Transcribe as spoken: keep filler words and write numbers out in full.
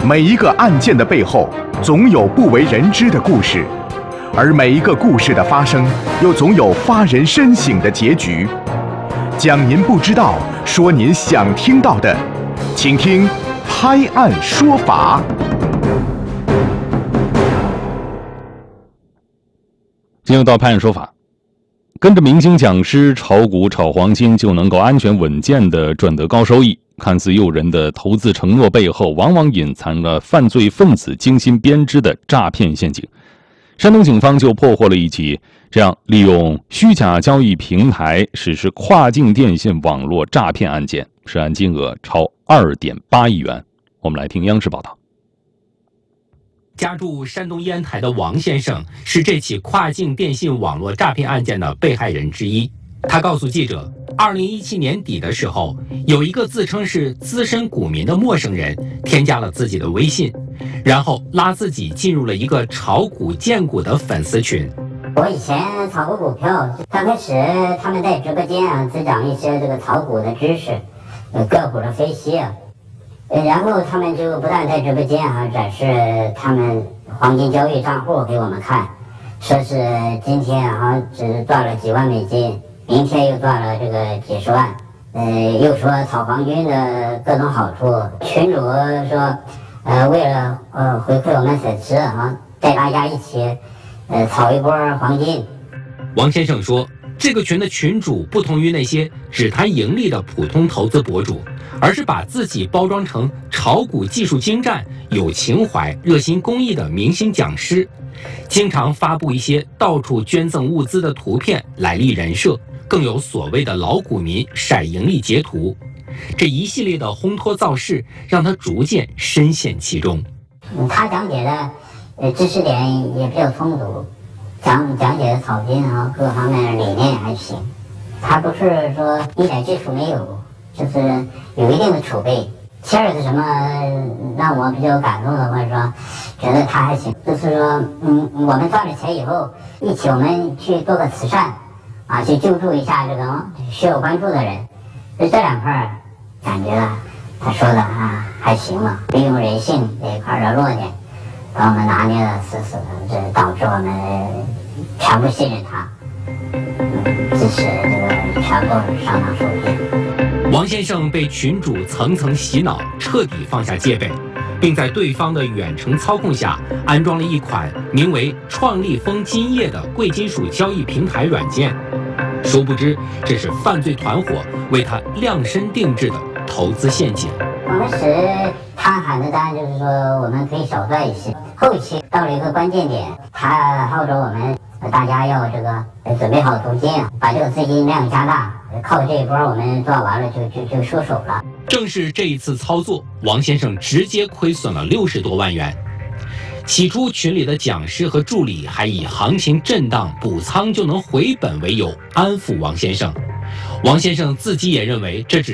每一个案件的背后，总有不为人知的故事，而每一个故事的发生，又总有发人深省的结局。讲您不知道，说您想听到的，请听《拍案说法》。 进入到拍案说法，跟着明星讲师炒股炒黄金就能够安全稳健地赚得高收益，看似诱人的投资承诺背后，往往隐藏了犯罪分子精心编织的诈骗陷阱。山东警方就破获了一起这样利用虚假交易平台实施跨境电信网络诈骗案件，涉案金额超 二点八亿元。我们来听央视报道。 家住山东烟台的王先生是这起跨境电信网络诈骗案件的被害人之一。他告诉记者，二零一七年底的时候，有一个自称是资深股民的陌生人添加了自己的微信，然后拉自己进入了一个炒股荐股的粉丝群。 我以前炒过股票，刚开始他们在直播间啊只讲一些这个炒股的知识，个股的分析啊，然后他们就不断在直播间啊展示他们黄金交易账户给我们看，说是今天啊只赚了几万美金，明天又赚了这个几十万，呃，又说炒黄金的各种好处。群主说，呃，为了呃回馈我们粉丝啊，带大家一起，呃，炒一波黄金。 王先生说，这个群的群主不同于那些只谈盈利的普通投资博主，而是把自己包装成炒股技术精湛、有情怀、热心公益的明星讲师，经常发布一些到处捐赠物资的图片来立人设。更有所谓的老股民晒盈利截图，这一系列的烘托造势让他逐渐深陷其中。 他讲解的呃知识点也比较充足，讲讲解的炒金啊各方面理念还行。他不是说一点技术没有，就是有一定的储备。第二是什么让我比较感动的，或者说觉得他还行，就是说嗯我们赚了钱以后，一起我们去做个慈善。啊，去救助一下这个需要关注的人，就这两块感觉他说的啊还行了，利用人性这一块的弱点，把我们拿捏的死死的，这导致我们全部信任他，嗯，支持这个全部上当受骗。 王先生被群主层层洗脑，彻底放下戒备，并在对方的远程操控下安装了一款名为“创立丰金业”的贵金属交易平台软件。殊不知，这是犯罪团伙为他量身定制的投资陷阱。 我们使他喊的当然就是说我们可以少赚一些，后期到了一个关键点，他号召我们大家要这个准备好资金，把这个资金量加大，靠这一波我们赚完了就就就收手了。 正是这一次操作，王先生直接亏损了六十多万元。起初群里的讲师和助理还以行情震荡补仓就能回本为由安抚王先生，王先生自己也认为这只